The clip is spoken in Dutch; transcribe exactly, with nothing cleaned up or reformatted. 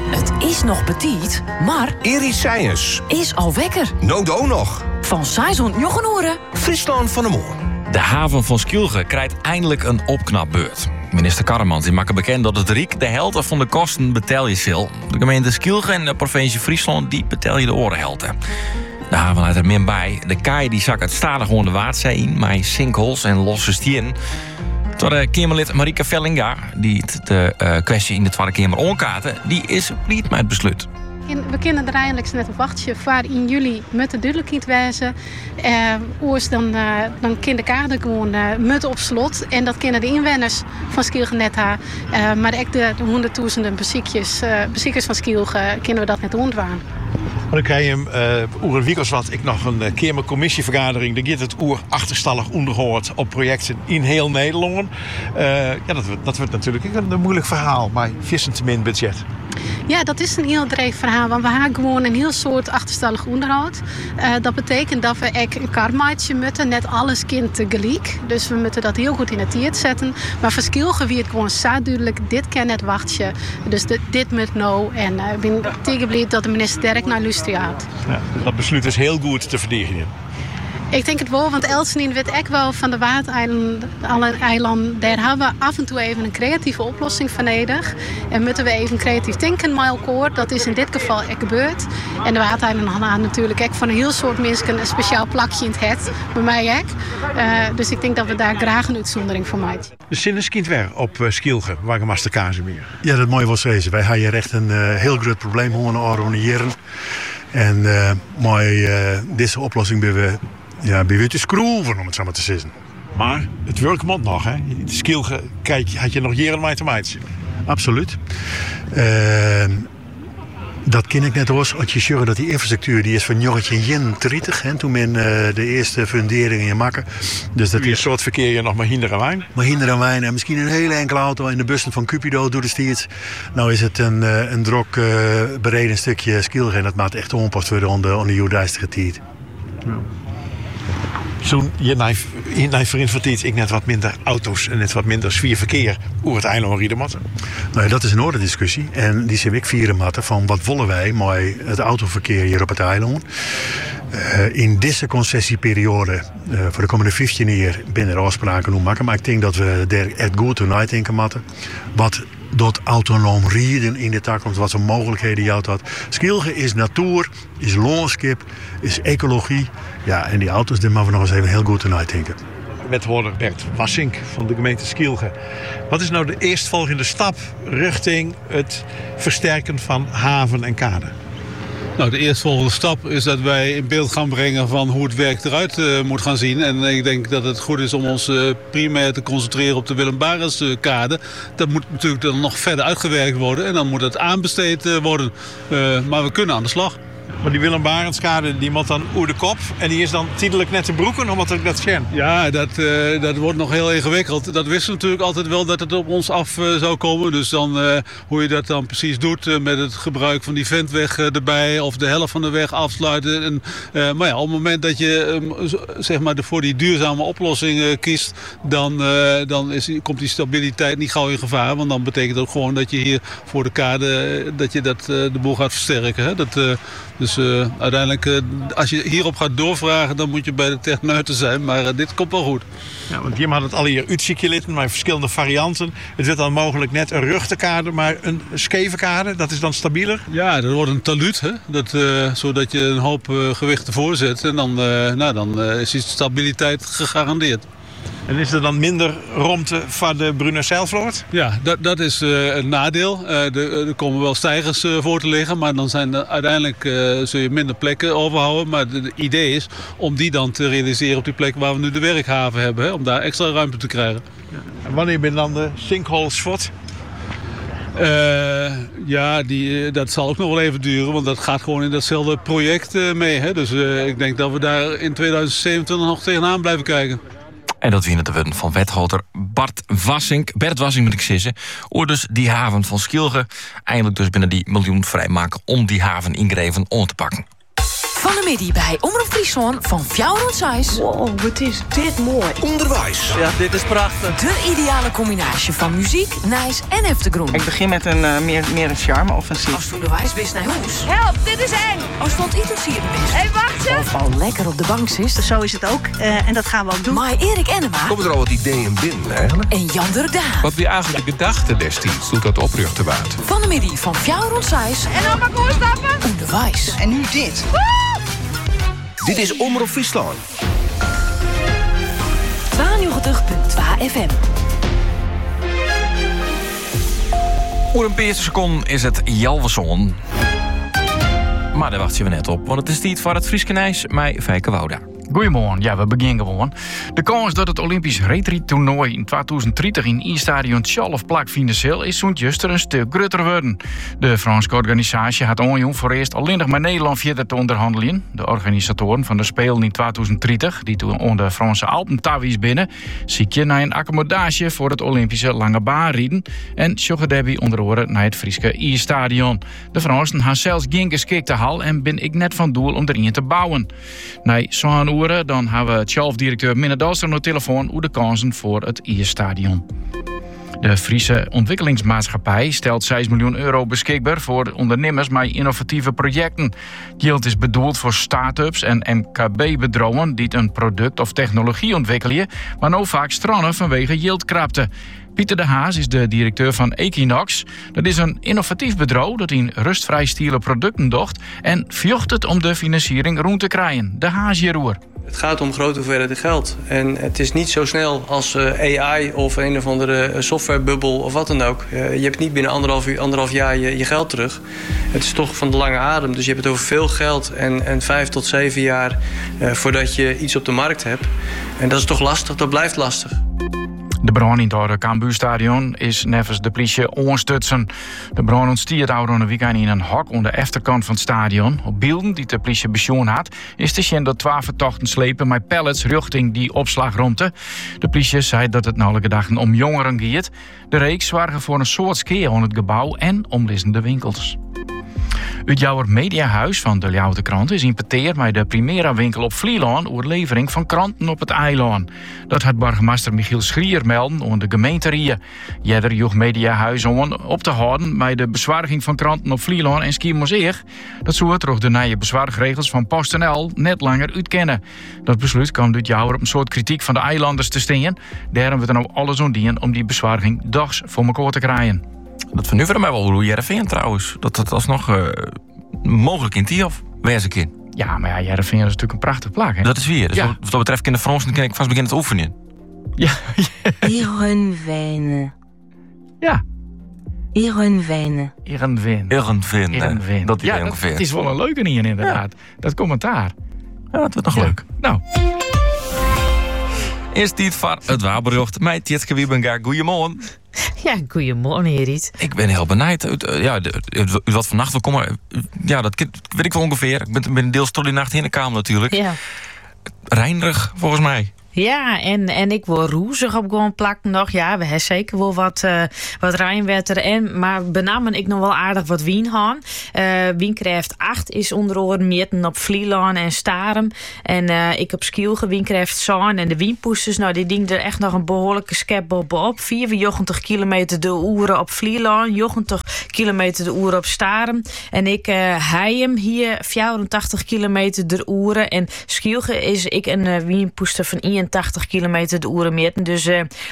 Het is nog petit, maar Ericeïs is al wekker. Nodo nog. Van Saison Joggenoren. Friesland van de Moor. De haven van Skilge krijgt eindelijk een opknapbeurt. Minister Karremans die maakt bekend dat het Riek de helft van de kosten betaal je zal. De gemeente Skilge en de provincie Friesland die betaal je de orenhelten. De haven laat er min bij. De kaai die zak het stadig gewoon de Waadzee in, met sinkholes en losse stien. Terwijl Kamerlid Marika Vellinga, die de uh, kwestie in de Tweede Kamer onkaarten, die is blij met het besluit. We kunnen er eindelijk net op wachten. Waar in juli moet het duidelijk wezen. Uh, Oors dan, uh, dan kan de kade gewoon uh, mut op slot. En dat kennen de inwoners van Skilge net haar. Uh, maar ook de, de honderdduizenden beziekers, uh, beziekers van Skilge kunnen we dat net ontwaan. Maar dan krijg je uh, oer een week wat ik nog een keer commissievergadering. Dan gaat het oer achterstallig onderhoud op projecten in heel Nederland. Uh, ja, dat, dat wordt natuurlijk een, een moeilijk verhaal, maar vissen te min budget. Ja, dat is een heel dreef verhaal. Want we hebben gewoon een heel soort achterstallig onderhoud. Uh, dat betekent dat we ook een karmaatje moeten. Net alles kind tegelijk. Dus we moeten dat heel goed in het tiert zetten. Maar voor Skilge wie het gewoon zo duidelijk. Dit kan net wachten. Dus de, dit moet nou. En uh, ik ben tegenblij dat de minister Dirk naar Lustria had. Ja, dat besluit is heel goed te verdedigen. Ik denk het wel, want Elsenien weet echt wel van de Waadeiland. Daar hebben we af en toe even een creatieve oplossing van nodig. En moeten we even creatief denken met elkaar. Dat is in dit geval echt gebeurd. En de Waadeiland had natuurlijk ook van een heel soort mensen een speciaal plakje in het het. Bij mij ook. Uh, dus ik denk dat we daar graag een uitzondering voor maken. De sinneskind weer op uh, Skilge, waar je Master Kazemeer. Ja, dat mooie was deze. Wij hadden echt een uh, heel groot probleem horen jaren. En uh, met uh, deze oplossing ben we. Ja, bij te schroeven om het zo maar te zeggen. Maar het werkt moet nog, hè? De Skilge, kijk, had je nog jaren mee te maken. Absoluut. Uh, dat ken ik net als als je zorgt dat die infrastructuur die is van negentien dertig, hè, toen men uh, de eerste funderingen je maken. Dus dat is een soort verkeer je nog maar hinder en wijn. Maar hinder en wijn en misschien een hele enkele auto in de bussen van Cupido door de stiert. Nou is het een, uh, een drok uh, bereden stukje Skilge en dat maakt echt onpas worden onder onder de juurdijstige tijd. Ja. Zo'n je naar verinvertiet ik net wat minder auto's en net wat minder sfeerverkeer over het eiland rieden matten. Nou ja, dat is een orde discussie en die zie ik vieren matten van wat willen wij met het autoverkeer hier op het eiland. Uh, in deze concessieperiode uh, voor de komende vijftien jaar binnen de afspraken hoe maken, maar ik denk dat we daar echt goed toe nadenken matten. Wat dat autonoom rijden in de toekomst, wat voor mogelijkheden je had. Skilge is natuur, is landschap, is ecologie. Ja, en die auto's, daar moeten we nog eens even heel goed toe nadenken. Wethouder Bert Wassink van de gemeente Skilge. Wat is nou de eerstvolgende stap richting het versterken van haven en kade? Nou, de eerstvolgende stap is dat wij in beeld gaan brengen van hoe het werk eruit uh, moet gaan zien. En ik denk dat het goed is om ons uh, primair te concentreren op de Willem Barentskade. Dat moet natuurlijk dan nog verder uitgewerkt worden en dan moet het aanbesteed uh, worden. Uh, maar we kunnen aan de slag. Maar die Willem Barentskade die moet dan oer de kop en die is dan tijdelijk net te broeken omdat ik dat ken. Ja, dat, uh, dat wordt nog heel ingewikkeld. Dat wisten we natuurlijk altijd wel dat het op ons af uh, zou komen. Dus dan uh, hoe je dat dan precies doet uh, met het gebruik van die ventweg uh, erbij of de helft van de weg afsluiten. En, uh, maar ja, op het moment dat je um, zeg maar de, voor die duurzame oplossing uh, kiest, dan, uh, dan is, komt die stabiliteit niet gauw in gevaar. Want dan betekent dat ook gewoon dat je hier voor de kade uh, dat je dat, uh, de boel gaat versterken. Hè? Dat, uh, Dus uh, uiteindelijk, uh, als je hierop gaat doorvragen, dan moet je bij de techneuten zijn. Maar uh, dit komt wel goed. Ja, want Jim had het al hier uitziekjelitten, maar verschillende varianten. Het werd dan mogelijk net een rugtenkade, maar een scheve kade, dat is dan stabieler? Ja, dat wordt een taluut, hè? Dat, uh, zodat je een hoop uh, gewicht ervoor zet. En dan, uh, nou, dan uh, is die stabiliteit gegarandeerd. En is er dan minder ruimte voor de Brunner-Seilvloot? Ja, dat, dat is uh, een nadeel. Uh, er, er komen wel stijgers uh, voor te liggen, maar dan zijn er, uiteindelijk uh, zul je minder plekken overhouden. Maar het idee is om die dan te realiseren op die plek waar we nu de werkhaven hebben. Hè, om daar extra ruimte te krijgen. Ja. En wanneer ben dan de sinkholes fort? Uh, ja, die, dat zal ook nog wel even duren, want dat gaat gewoon in datzelfde project uh, mee. Hè? Dus uh, ik denk dat we daar in tweeduizend zevenentwintig nog tegenaan blijven kijken. En dat winnen de woorden van wethouder Bart Wassink. Bert Wassink moet ik zeggen. Oor dus die haven van Skilge. Eindelijk dus binnen die miljoen vrijmaken om die haven ingreven om te pakken. Van de middag bij Omroep Friesland van vier tot zes. Wow, wat is dit mooi. Onderwijs. Ja, dit is prachtig. De ideale combinatie van muziek, nice en eftergrond. Ik begin met een uh, meer, meer een charme-offensief. Als de wijs wist naar huis. Help, dit is eng. Als het iets hier is. Hé, hey, wacht ze. Of al lekker op de bank zit. Zo is het ook. Uh, en dat gaan we ook doen. Maar Erik Ennema. Komen er al wat ideeën binnen eigenlijk? En Jan der Daan. Wat wie eigenlijk de gedachte destijds doet dat opruchten waard. Van de middag van vier tot zes. En dan maar stappen. Onderwijs. En nu dit. Dit is Omroep Friesland. tweeënnegentig komma twee F M. Voor een paar seconden is het Jalverson. Maar daar wachten we net op, want het is tijd voor het Frieskenijs met Fijke Wouda. Goedemorgen, ja, we beginnen gewoon. De kans dat het Olympisch retreat-toernooi in tweeduizend dertig in I-stadion Tjalf plak financieel is zo'n juster een stuk groter worden. De Franse organisatie had onjong voor eerst alleen nog met Nederland verder te onderhandelen. De organisatoren van de Spelen in tweeduizend dertig, die toen onder Franse Alpen-tawies binnen, ziekje naar een accommodatie voor het Olympische lange baanrieden en sjogge derby onder oren naar het Frieske I-stadion. De Fransen hebben zelfs geen geschikte hal en ben ik net van doel om erin te bouwen. Nee, zo'n dan hebben we Tjalf-directeur Minne Dalstra op telefoon hoe de kansen voor het I-stadion. De Friese Ontwikkelingsmaatschappij stelt zes miljoen euro beschikbaar voor ondernemers met innovatieve projecten. Geld is bedoeld voor start-ups en M K B-bedrijven die een product of technologie ontwikkelen, maar nou vaak stranden vanwege geldkrapte. Pieter de Haas is de directeur van Equinox. Dat is een innovatief bedrijf dat in rustvrij stiele producten docht en vjocht het om de financiering rond te krijgen. De Haas Jeroer. Het gaat om grote hoeveelheden geld. En het is niet zo snel als A I of een of andere softwarebubbel of wat dan ook. Je hebt niet binnen anderhalf, anderhalf jaar je, je geld terug. Het is toch van de lange adem. Dus je hebt het over veel geld en, en vijf tot zeven jaar uh, voordat je iets op de markt hebt. En dat is toch lastig, dat blijft lastig. De brand in het oude Cambuurstadion is nevens de politie onstutsen. De brand ontstiert oude weekend in een hok aan de achterkant van het stadion. Op beelden die de politie bezoen had, is te zien dat twee verdachten slepen met pallets richting die opslagruimte. De politie zei dat het nauwelijks dagen om jongeren gaat. De reeks zorgen voor een soort skeer aan het gebouw en omliggende winkels. Het Jouwer Mediahuis van de Ljouwte Krant is in peteer met de Primera-winkel op Vlieland over levering van kranten op het eiland. Dat had burgemeester Michiel Schrier melden aan de gemeente Rieën. Jeder joeg Mediahuis om op te houden bij de bezwaarging van kranten op Vlieland en Schiermonnikoog. Dat zou het door de nieuwe bezwaarregels van PostNL net langer uitkennen. Dat besluit kwam dit Jouwer op een soort kritiek van de eilanders te stingen. Daar hebben we er nou alles aan dienen om die bezwaarging dags voor elkaar te krijgen. Dat van nu voor mij wel hoe Jereveen trouwens. Dat het alsnog uh, mogelijk in Tiaf wees ik in. Ja, maar ja, Jereveen is natuurlijk een prachtig plak. Hè? Dat is weer. Dus ja. Wat dat betreft in de Fransen kan ik vast beginnen te oefenen. Ja. Herenveen. Ja. Herenveen. Herenveen. Herenveen. Herenveen. Dat, ja, dat het is wel een leuke hier inderdaad. Ja. Dat commentaar. Ja, dat wordt nog ja. leuk. Nou. Eerst dit voor het waarbericht. Mij Tjitske Wiebenga. Goedemorgen. Ja, goedemorgen, Erit. Ik ben heel benijd. Ja, wat vannacht wil komen. Ja, dat weet ik wel ongeveer. Ik ben, ben deels tot die nacht in de kamer natuurlijk. Ja. Rijnrig, volgens mij. Ja, en, en ik word roezig op gewoon plakken nog. Ja, we hebben zeker wel wat, uh, wat rijnwetter. En, maar benamen ik nog wel aardig wat wien gaan. Uh, Wiencraft acht is onder andere meten op Vlieland en Starem. En uh, ik op Skielge Wiencraft Zaan en de wienpoesters. Nou, die ding er echt nog een behoorlijke skep op. vierentachtig kilometer de uren op Vlieland. negentig kilometer de uren op Starem. En ik uh, hij hem hier vierentachtig kilometer de uren. En Skielge is ik een uh, wienpoester van eenentachtig kilometer de uren meten. Dus uh,